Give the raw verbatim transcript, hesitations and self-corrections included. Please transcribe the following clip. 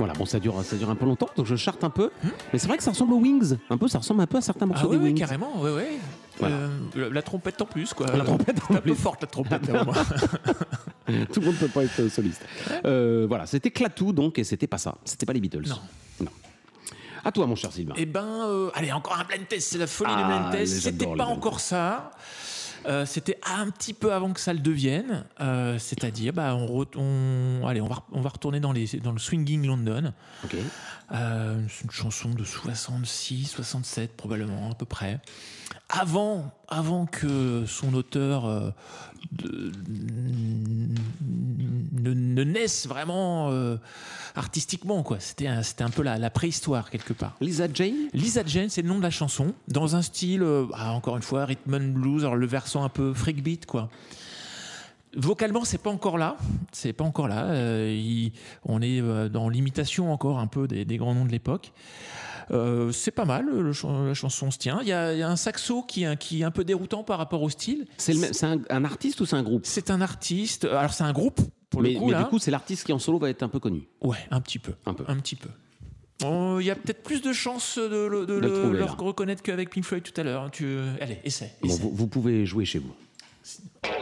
Voilà, bon, ça dure, ça dure un peu longtemps, donc je charte un peu. Hmm mais c'est vrai que ça ressemble aux Wings. Un peu, ça ressemble un peu à certains morceaux ah, des oui, Wings. Oui, carrément, oui, oui. Voilà. Euh, la, la trompette en plus, quoi. La trompette en plus. Un peu forte, la trompette. Tout le monde ne peut pas être soliste. Ouais. Euh, voilà, c'était Clatou, donc, et c'était pas ça. C'était pas les Beatles. Non. Non. À toi, mon cher Sylvain. Eh ben, euh, allez, encore un blind test. C'est la folie ah, du blind test. C'était pas encore ça. Euh, c'était un petit peu avant que ça le devienne. Euh, c'est-à-dire, bah, on, re- on, allez, on va, on va retourner dans, les, dans le Swinging London. Ok. Euh, c'est une chanson de soixante-six, soixante-sept probablement, à peu près. Avant, avant que son auteur euh, de, ne, ne naisse vraiment euh, artistiquement, quoi. C'était un, c'était un peu la, la préhistoire, quelque part. Lisa Jane Lisa Jane, c'est le nom de la chanson, dans un style, euh, ah, encore une fois, rhythm and blues, alors le versant un peu freak beat, quoi. Vocalement, c'est pas encore là. C'est pas encore là. Euh, il, on est euh, dans l'imitation encore un peu des, des grands noms de l'époque. Euh, c'est pas mal. Le, la chanson se tient. Il y a, il y a un saxo qui, qui est un peu déroutant par rapport au style. C'est, le même, c'est un, un artiste ou c'est un groupe ? C'est un artiste. Alors c'est un groupe pour mais, le coup. Mais là. du coup, c'est l'artiste qui en solo va être un peu connu. Ouais, un petit peu. Un peu. Un petit peu. Il y a peut-être plus de chances de, de, de, de le, trouver, le reconnaître qu'avec Pink Floyd tout à l'heure. Tu, allez, essaie. Bon, essaie. Vous, vous pouvez jouer chez vous.